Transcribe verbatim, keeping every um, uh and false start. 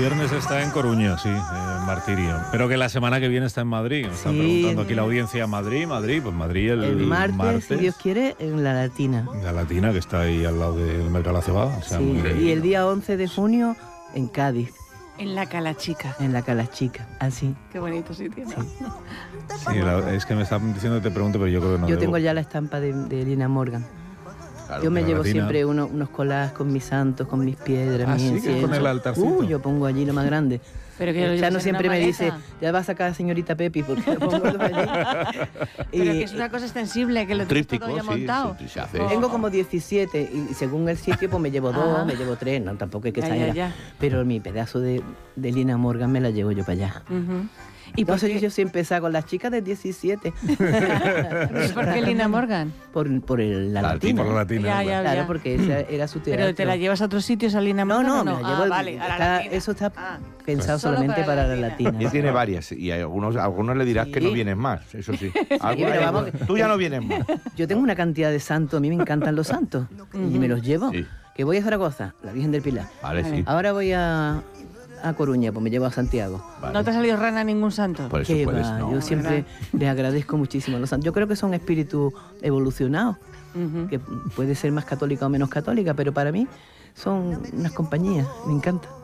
viernes está en Coruña, sí, eh, Martirio. Pero que la semana que viene está en Madrid. Me están Sí, preguntando aquí la audiencia, Madrid, Madrid, pues Madrid el, El martes, martes. si Dios quiere, en la Latina. La Latina, que está ahí al lado del Mercado de la Cebada. O sea, Sí, muy- y el día once de junio en Cádiz, En la Calachica. en la Calachica, así. Qué bonito sitio, ¿no? Sí, la- es que me están diciendo que te pregunte, pero yo creo que no Yo debo. tengo ya la estampa de, de Lina Morgan. Claro, Yo me la llevo Latina. siempre uno- unos collages con mis santos, con mis piedras, Ah, mis sí, que inciensos. con el altarcito. Uh, yo pongo allí lo más grande. Pero que lo El llevas Chano en siempre una me dice, maleta. ya va a sacar a señorita Pepi, porque lo pongo todo allí. Pero Y- que es una cosa extensible, que lo tienes Tríptico, todo ya sí, montado. sí, se hace. Oh. Tengo como diecisiete y según el sitio pues me llevo dos, Ajá. me llevo tres, no, tampoco hay que Ya, ya, exagerar. ya. Pero mi pedazo de, de Lina Morgan me la llevo yo para allá. Ujú. ¿Y Y por por eso qué, yo siempre salgo con las chicas de diecisiete. ¿y por qué Lina Morgan? Por, por el- la La latina. Por la Latina. Ya, claro. ya, Claro, ya. porque esa era su teatro. ¿Pero te la llevas a otros sitios a Lina No, Morgan no, o me la llevo. Ah, al- vale, a la está- Latina. eso está Ah. pensado Solo solamente para para la la latina. latina. Y tiene varias, y a algunos, a algunos le dirás que Sí. no vienes más, eso sí. Algunos pero le- vamos que- Tú ya no vienes más. Yo tengo una cantidad de santos, a mí me encantan los santos. Y me los llevo. Sí. Que voy a Zaragoza, la Virgen del Pilar. Vale, Vale. sí. Ahora voy a, a Coruña, pues me llevo a Santiago. Vale. ¿No te ha salido rana ningún santo? Por eso Qué puedes, va, no. yo siempre les agradezco muchísimo a los santos. Yo creo que son espíritus evolucionados, Ujú. que puede ser más católica o menos católica, pero para mí son unas compañías, me encanta.